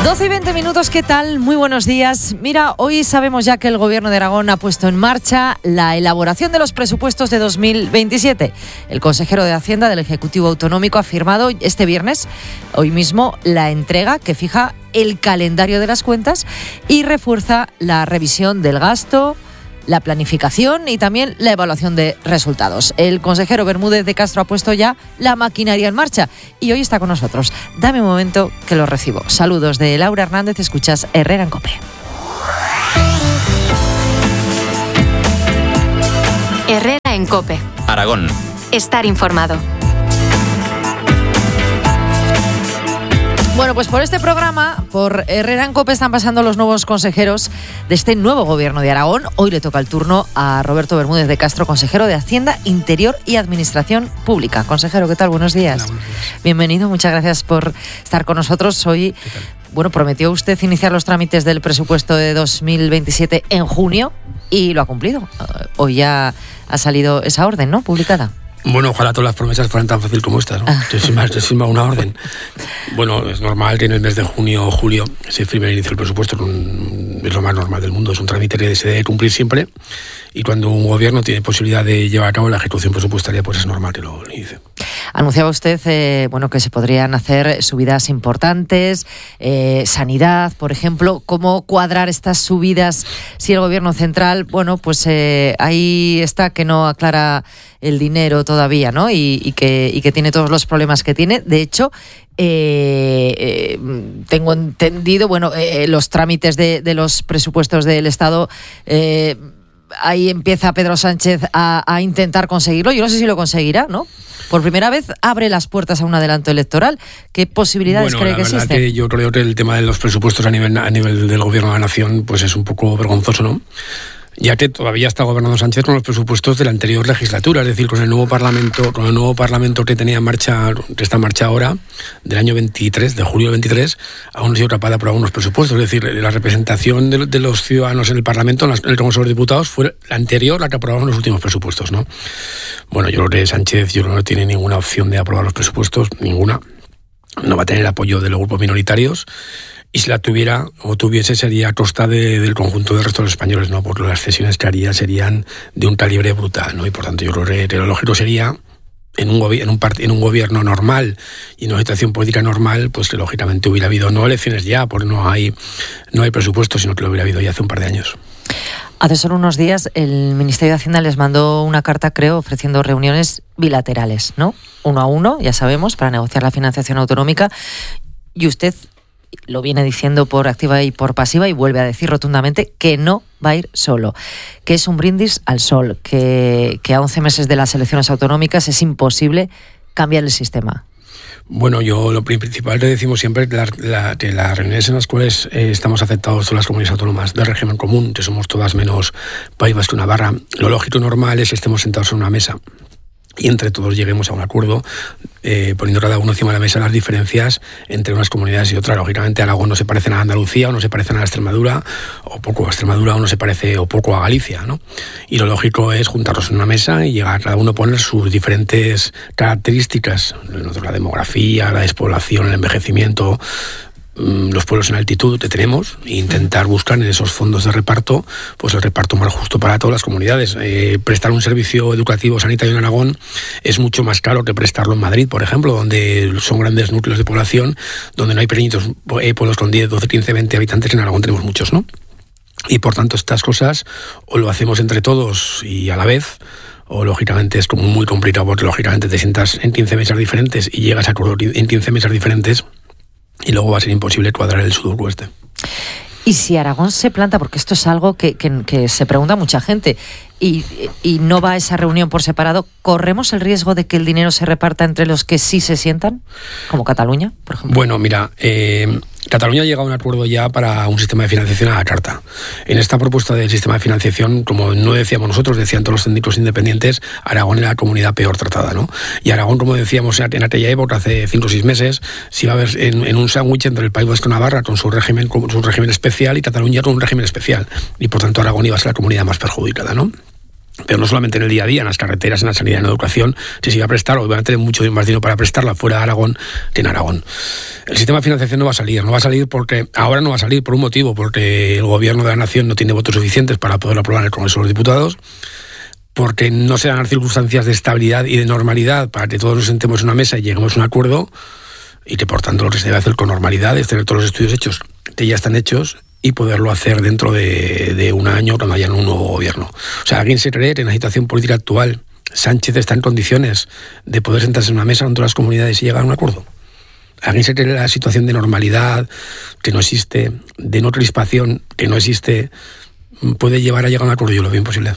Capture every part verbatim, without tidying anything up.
doce y veinte minutos, ¿qué tal? Muy buenos días. Mira, hoy sabemos ya que el Gobierno de Aragón ha puesto en marcha la elaboración de los presupuestos de dos mil veintisiete. El consejero de Hacienda del Ejecutivo Autonómico ha firmado este viernes, hoy mismo, la entrega que fija el calendario de las cuentas y refuerza la revisión del gasto, la planificación y también la evaluación de resultados. El consejero Bermúdez de Castro ha puesto ya la maquinaria en marcha y hoy está con nosotros. Dame un momento que lo recibo. Saludos de Laura Hernández, escuchas Herrera en COPE. Herrera en COPE. Aragón. Estar informado. Bueno, pues por este programa, por Herrera en COPE, están pasando los nuevos consejeros de este nuevo Gobierno de Aragón. Hoy le toca el turno a Roberto Bermúdez de Castro, consejero de Hacienda, Interior y Administración Pública. Consejero, ¿qué tal? Buenos días. Hola, buenos días. Bienvenido, muchas gracias por estar con nosotros hoy. Bueno, prometió usted iniciar los trámites del presupuesto de dos mil veintisiete en junio y lo ha cumplido. Hoy ya ha salido esa orden, ¿no?, publicada. Bueno, ojalá todas las promesas fueran tan fácil como estas, ¿no? Ah. Te firma, te firma una orden. Bueno, es normal que en el mes de junio o julio se firme el inicio del presupuesto, es, un, es lo más normal del mundo, es un trámite que se debe cumplir siempre, y cuando un gobierno tiene posibilidad de llevar a cabo la ejecución presupuestaria, pues es normal que lo inicie. Anunciaba usted eh, bueno, que se podrían hacer subidas importantes, eh, sanidad, por ejemplo. ¿Cómo cuadrar estas subidas si el gobierno central, bueno, pues eh, ahí está que no aclara el dinero todavía, ¿no? Y, y, que, y que tiene todos los problemas que tiene? De hecho, eh, eh, tengo entendido, bueno, eh, los trámites de, de los presupuestos del Estado, eh, ahí empieza Pedro Sánchez a, a intentar conseguirlo. Yo no sé si lo conseguirá, ¿no? Por primera vez abre las puertas a un adelanto electoral. ¿Qué posibilidades bueno, cree que existen? Que yo creo que el tema de los presupuestos a nivel, a nivel del gobierno de la nación pues es un poco vergonzoso, ¿no? Ya que todavía está gobernando Sánchez con los presupuestos de la anterior legislatura, es decir, con el nuevo parlamento, con el nuevo parlamento que tenía en marcha, que está en marcha ahora, del año veintitrés, de julio del veintitrés, aún no ha sido capaz de aprobar unos presupuestos. Es decir, la representación de, de los ciudadanos en el Parlamento, en el Congreso de los Diputados, fue la anterior la que aprobaron los últimos presupuestos, ¿no? Bueno, yo creo que Sánchez yo creo que no tiene ninguna opción de aprobar los presupuestos, ninguna. No va a tener apoyo de los grupos minoritarios. Y si la tuviera o tuviese sería a costa de, del conjunto del resto de los españoles, ¿no? Porque las cesiones que haría serían de un calibre brutal, ¿no? Y por tanto yo creo que lo lógico sería en un, gobi- en, un part- en un gobierno normal y en una situación política normal, pues que lógicamente hubiera habido no elecciones ya, porque no hay, no hay presupuesto, sino que lo hubiera habido ya hace un par de años. Hace solo unos días el Ministerio de Hacienda les mandó una carta, creo, ofreciendo reuniones bilaterales, ¿no? Uno a uno, ya sabemos, para negociar la financiación autonómica. Y usted lo viene diciendo por activa y por pasiva y vuelve a decir rotundamente que no va a ir solo, que es un brindis al sol, que, que a once meses de las elecciones autonómicas es imposible cambiar el sistema. Bueno, yo lo principal que decimos siempre es que, la, la, que las reuniones en las cuales eh, estamos afectados todas las comunidades autónomas del régimen común, que somos todas menos País Vasco y Navarra, lo lógico y normal es que estemos sentados en una mesa y entre todos lleguemos a un acuerdo, eh, poniendo cada uno encima de la mesa las diferencias entre unas comunidades y otras. Lógicamente Aragón no se parece nada a Andalucía, o no se parece nada a Extremadura, o poco a Extremadura, o no se parece o poco a Galicia, ¿no? Y lo lógico es juntarnos en una mesa y llegar cada uno a poner sus diferentes características, la demografía, la despoblación, el envejecimiento, los pueblos en altitud que tenemos e intentar buscar en esos fondos de reparto pues el reparto más justo para todas las comunidades. Eh, prestar un servicio educativo sanitario en Aragón es mucho más caro que prestarlo en Madrid, por ejemplo, donde son grandes núcleos de población, donde no hay pequeñitos eh, pueblos con diez, doce, quince, veinte habitantes. En Aragón tenemos muchos, ¿no? Y por tanto estas cosas o lo hacemos entre todos y a la vez, o lógicamente es como muy complicado, porque lógicamente te sientas en quince mesas diferentes y llegas a acuerdo en quince mesas diferentes y luego va a ser imposible cuadrar el sudoku este. Y si Aragón se planta, porque esto es algo que, que, que se pregunta mucha gente, y, y no va a esa reunión por separado, ¿corremos el riesgo de que el dinero se reparta entre los que sí se sientan? Como Cataluña, por ejemplo. Bueno, mira, eh, Cataluña ha llegado a un acuerdo ya para un sistema de financiación a la carta. En esta propuesta del sistema de financiación, como no decíamos nosotros, decían todos los técnicos independientes, Aragón era la comunidad peor tratada, ¿no? Y Aragón, como decíamos en aquella época, hace cinco o seis meses, se iba a ver en, en un sándwich entre el País Vasco y Navarra con su régimen, con su régimen especial, y Cataluña con un régimen especial. Y por tanto Aragón iba a ser la comunidad más perjudicada, ¿no? pero no solamente en el día a día, en las carreteras, en la sanidad, en la educación, se sigue a prestar, o van a tener mucho más dinero para prestarla fuera de Aragón que en Aragón. El sistema de financiación no va a salir, no va a salir porque, ahora no va a salir por un motivo, porque el gobierno de la nación no tiene votos suficientes para poder aprobar en el Congreso de los Diputados, porque no se dan las circunstancias de estabilidad y de normalidad para que todos nos sentemos en una mesa y lleguemos a un acuerdo, y que por tanto lo que se debe hacer con normalidad es tener todos los estudios hechos, que ya están hechos, y poderlo hacer dentro de, de un año cuando haya un nuevo gobierno. O sea, ¿alguien se cree que en la situación política actual Sánchez está en condiciones de poder sentarse en una mesa con todas las comunidades y llegar a un acuerdo? ¿Alguien se cree que la situación de normalidad que no existe, de no crispación que no existe, puede llevar a llegar a un acuerdo? Yo lo veo imposible.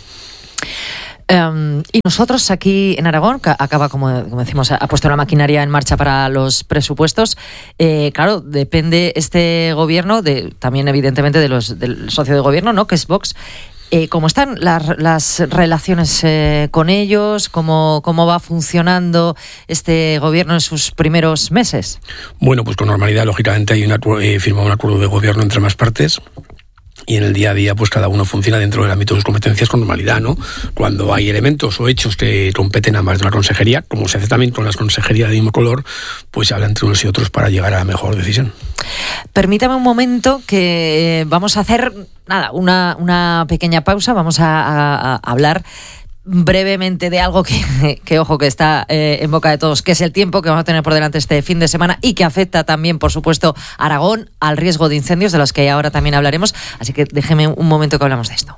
Um, y nosotros aquí en Aragón, que acaba, como, como decimos, ha puesto la maquinaria en marcha para los presupuestos. Eh, claro, depende este gobierno, de, también evidentemente de los, del socio de gobierno, ¿no?, que es Vox. Eh, ¿Cómo están las, las relaciones eh, con ellos? ¿Cómo, ¿Cómo va funcionando este gobierno en sus primeros meses? Bueno, pues con normalidad, lógicamente, hay una, eh, firmado un acuerdo de gobierno entre ambas partes. Y en el día a día, pues cada uno funciona dentro del ámbito de sus competencias con normalidad, ¿no? Cuando hay elementos o hechos que competen a más de una consejería, como se hace también con las consejerías del mismo color, pues se habla entre unos y otros para llegar a la mejor decisión. Permítame un momento que vamos a hacer, nada, una, una pequeña pausa, vamos a, a, a hablar brevemente de algo que, que ojo, que está eh, en boca de todos, que es el tiempo que vamos a tener por delante este fin de semana y que afecta también, por supuesto, a Aragón, al riesgo de incendios, de los que ahora también hablaremos. Así que déjeme un momento que hablamos de esto.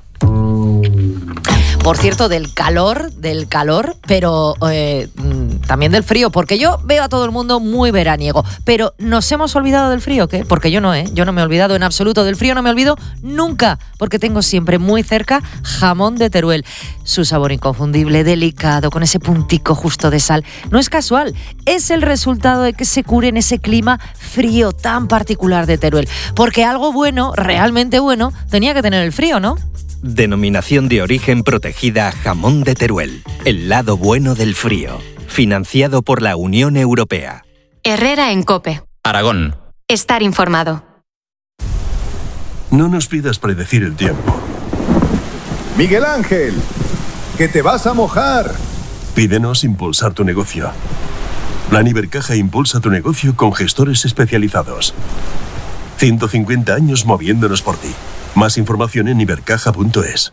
Por cierto, del calor, del calor, pero eh, también del frío, porque yo veo a todo el mundo muy veraniego, pero ¿nos hemos olvidado del frío? ¿Qué? Porque yo no, ¿eh? Yo no me he olvidado en absoluto del frío, no me olvido nunca, porque tengo siempre muy cerca jamón de Teruel. Su sabor inconfundible, delicado, con ese puntico justo de sal. No es casual, es el resultado de que se cure en ese clima frío tan particular de Teruel, porque algo bueno, realmente bueno, tenía que tener el frío, ¿no? Denominación de origen protegida Jamón de Teruel. El lado bueno del frío. Financiado por la Unión Europea. Herrera en COPE. Aragón. Estar informado. No nos pidas predecir el tiempo. Miguel Ángel, que te vas a mojar. Pídenos impulsar tu negocio. Plan Ibercaja impulsa tu negocio con gestores especializados. ciento cincuenta años moviéndonos por ti. Más información en ibercaja punto es.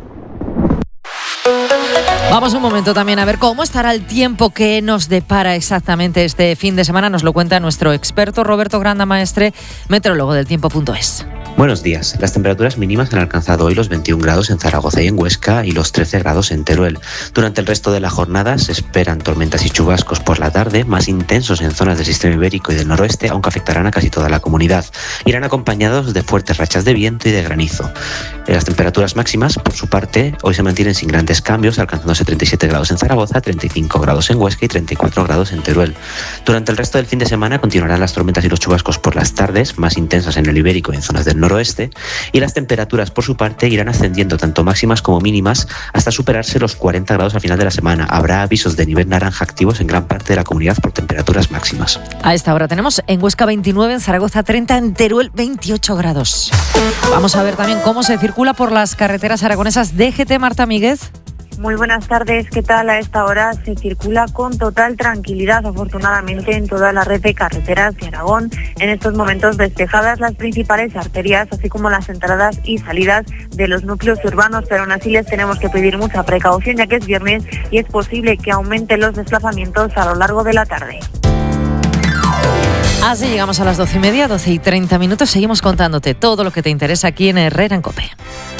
Vamos un momento también a ver cómo estará el tiempo que nos depara exactamente este fin de semana. Nos lo cuenta nuestro experto Roberto Grandamaestre, meteorólogo del tiempo punto es. Buenos días. Las temperaturas mínimas han alcanzado hoy los veintiún grados en Zaragoza y en Huesca y los trece grados en Teruel. Durante el resto de la jornada se esperan tormentas y chubascos por la tarde, más intensos en zonas del sistema ibérico y del noroeste, aunque afectarán a casi toda la comunidad. Irán acompañados de fuertes rachas de viento y de granizo. Las temperaturas máximas, por su parte, hoy se mantienen sin grandes cambios, alcanzándose treinta y siete grados en Zaragoza, treinta y cinco grados en Huesca y treinta y cuatro grados en Teruel. Durante el resto del fin de semana continuarán las tormentas y los chubascos por las tardes, más intensas en el ibérico y en zonas del noroeste, y las temperaturas por su parte irán ascendiendo tanto máximas como mínimas hasta superarse los cuarenta grados al final de la semana. Habrá avisos de nivel naranja activos en gran parte de la comunidad por temperaturas máximas. A esta hora tenemos en Huesca veintinueve, en Zaragoza treinta, en Teruel veintiocho grados. Vamos a ver también cómo se circula por las carreteras aragonesas. D G T, Marta Míguez. Muy buenas tardes, ¿qué tal? A esta hora se circula con total tranquilidad, afortunadamente, en toda la red de carreteras de Aragón. En estos momentos despejadas las principales arterias, así como las entradas y salidas de los núcleos urbanos, pero aún así les tenemos que pedir mucha precaución, ya que es viernes y es posible que aumenten los desplazamientos a lo largo de la tarde. Así llegamos a las doce y media, doce y treinta minutos. Seguimos contándote todo lo que te interesa aquí en Herrera en COPE.